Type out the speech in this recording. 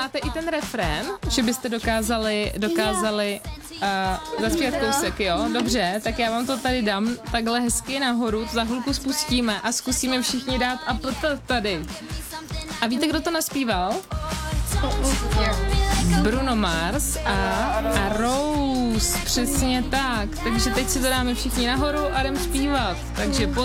znáte i ten refrén, že byste dokázali zaspívat kousek, jo? Dobře, tak já vám to tady dám takhle hezky nahoru, za chvilku spustíme a zkusíme všichni dát a tady. A víte, kdo to naspíval? Bruno Mars a Rose, přesně tak. Takže teď si to dáme všichni nahoru a jdem zpívat. Takže